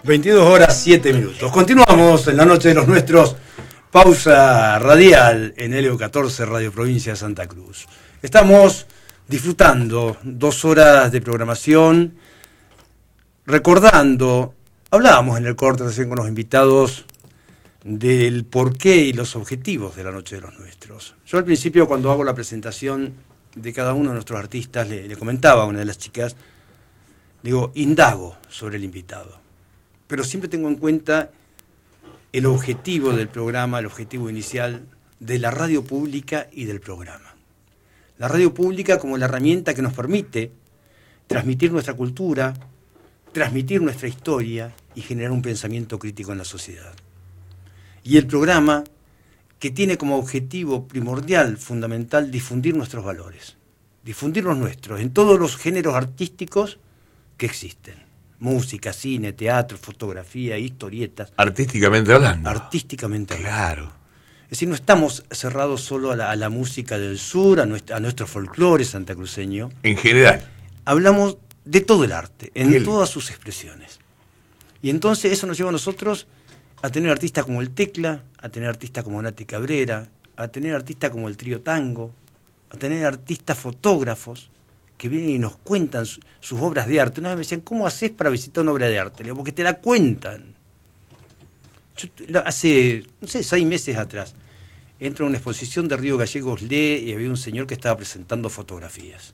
22 horas 7 minutos. Continuamos en la noche de los nuestros. Pausa radial en Helio 14, Radio Provincia de Santa Cruz. Estamos disfrutando 2 horas de programación, recordando, hablábamos en el corte recién con los invitados del porqué y los objetivos de la noche de los nuestros. Yo al principio, cuando hago la presentación de cada uno de nuestros artistas, le comentaba a una de las chicas, digo, indago sobre el invitado, pero siempre tengo en cuenta el objetivo del programa, el objetivo inicial de la radio pública y del programa. La radio pública como la herramienta que nos permite transmitir nuestra cultura, transmitir nuestra historia y generar un pensamiento crítico en la sociedad. Y el programa que tiene como objetivo primordial, fundamental, difundir nuestros valores, difundir los nuestros en todos los géneros artísticos que existen. Música, cine, teatro, fotografía, historietas. Artísticamente hablando. Artísticamente hablando. Claro. Es decir, no estamos cerrados solo a la música del sur, a nuestro folclore santacruceño. En general. Hablamos de todo el arte, en todas sus expresiones. Y entonces eso nos lleva a nosotros a tener artistas como el Tecla, a tener artistas como Nati Cabrera, a tener artistas como el Trío Tango, a tener artistas fotógrafos que vienen y nos cuentan sus obras de arte. Una vez me decían, ¿cómo haces para visitar una obra de arte? Le digo, porque te la cuentan. Yo, hace, no sé, 6 meses atrás, entro a una exposición de Río Gallegos Lee y había un señor que estaba presentando fotografías.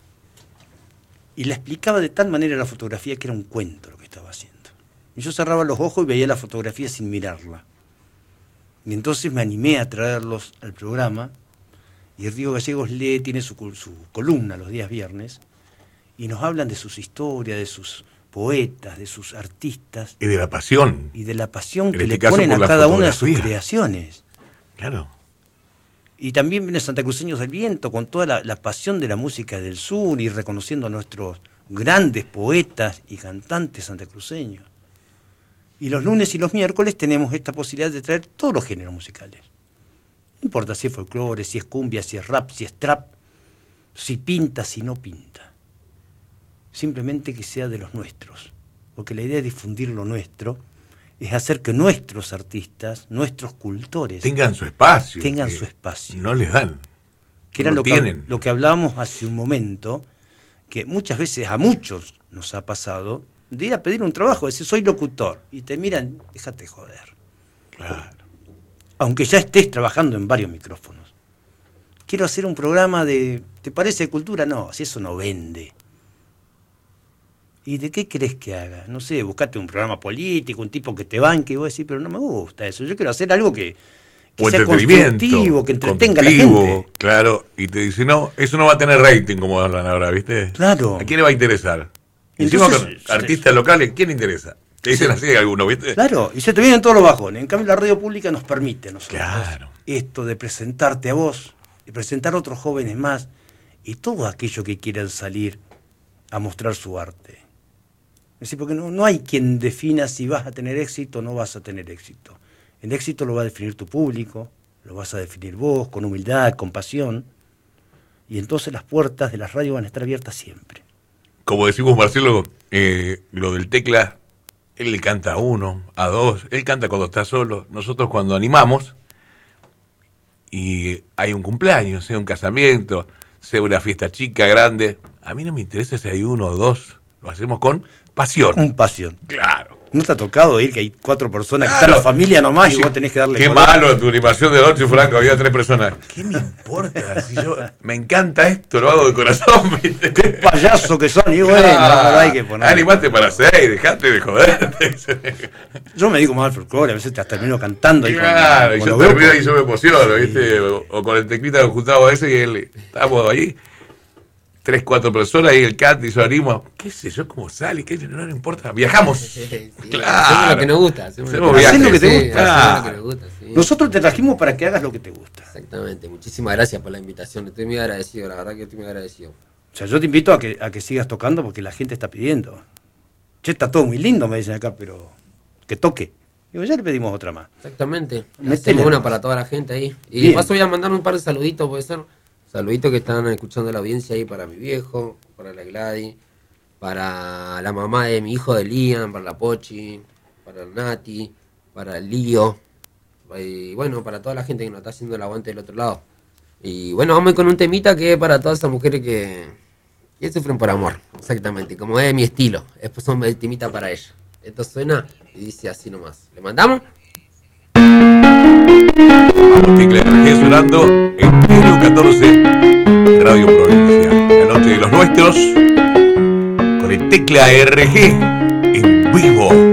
Y le explicaba de tal manera la fotografía que era un cuento lo que estaba haciendo. Y yo cerraba los ojos y veía la fotografía sin mirarla. Y entonces me animé a traerlos al programa. Y Río Gallegos Lee tiene su columna los días viernes y nos hablan de sus historias, de sus poetas, de sus artistas. Y de la pasión. Y de la pasión que le ponen a cada una de sus creaciones. Claro. Y también viene Santacruceños del Viento con toda la pasión de la música del sur y reconociendo a nuestros grandes poetas y cantantes santacruceños. Y los lunes y los miércoles tenemos esta posibilidad de traer todos los géneros musicales. No importa si es folclore, si es cumbia, si es rap, si es trap, si pinta, si no pinta. Simplemente que sea de los nuestros. Porque la idea de difundir lo nuestro es hacer que nuestros artistas, nuestros cultores... tengan su espacio. Tengan su espacio. No les dan. Que era lo que hablábamos hace un momento, que muchas veces a muchos nos ha pasado, de ir a pedir un trabajo, decir, soy locutor, y te miran, déjate joder. Claro. Aunque ya estés trabajando en varios micrófonos. Quiero hacer un programa de... ¿Te parece cultura? No, si eso no vende. ¿Y de qué querés que haga? No sé, buscate un programa político, un tipo que te banque, y vos decís, pero no me gusta eso. Yo quiero hacer algo que sea constructivo, que entretenga a la gente. Claro, y te dice, no, eso no va a tener rating, como hablan ahora, ¿viste? Claro. ¿A quién le va a interesar? Encima con artistas locales, ¿quién le interesa? Te dicen así algunos, ¿viste? Claro, y se te vienen todos los bajones. En cambio, la radio pública nos permite a nosotros esto de presentarte a vos, de presentar a otros jóvenes más, y todo aquello que quieran salir a mostrar su arte. Es decir, porque no hay quien defina si vas a tener éxito o no vas a tener éxito. El éxito lo va a definir tu público, lo vas a definir vos, con humildad, con pasión, y entonces las puertas de la radio van a estar abiertas siempre. Como decimos, Marcelo, lo del Tecla, él le canta a 1, a 2, él canta cuando está solo. Nosotros cuando animamos y hay un cumpleaños, sea un casamiento, sea una fiesta chica, grande, a mí no me interesa si hay 1 o 2, lo hacemos con pasión. Con pasión. Claro. ¿No te ha tocado ir que hay 4 personas que están la familia nomás y vos tenés que darle... Qué malo tu animación de noche, Franco, había 3 personas. ¿Qué me importa? Si yo me encanta esto, lo hago de corazón, ¿viste? Qué payaso que son, y bueno, hay que poner. Animate para 6, dejate de joder. Yo me digo más al folclore, a veces te termino cantando. Claro, y yo termino y yo me emociono, ¿viste? O con el teclita juntado ese y él, estamos ahí. 3, 4 personas y el canta y yo animo, qué sé yo, cómo sale, qué no importa, viajamos. Sí, claro. Hacemos lo que nos gusta. Hacemos lo que te gusta. Nosotros te trajimos para que hagas lo que te gusta. Exactamente, muchísimas gracias por la invitación, estoy muy agradecido, la verdad que estoy muy agradecido. O sea, yo te invito a que sigas tocando porque la gente está pidiendo. Che, está todo muy lindo, me dicen acá, pero que toque. Digo, ya le pedimos otra más. Exactamente, hacemos una para toda la gente ahí. Y de paso voy a mandar un par de saluditos, puede ser. Saluditos que están escuchando la audiencia ahí para mi viejo, para la Gladys, para la mamá de mi hijo de Liam, para la Pochi, para el Nati, para el Lío, y bueno, para toda la gente que nos está haciendo el aguante del otro lado. Y bueno, vamos con un temita que es para todas esas mujeres que sufren por amor, exactamente, como es mi estilo. Después son un temita para ella. Esto suena y dice así nomás. ¿Le mandamos? Vamos, Tecla RG sonando en Telo 14, Radio Provincia. La noche de los nuestros, con el Tecla RG en vivo.